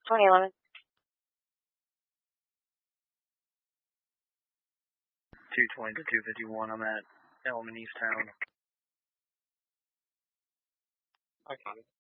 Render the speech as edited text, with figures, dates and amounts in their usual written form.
2011. 220 to 251. I'm at Elm in East Town. Okay.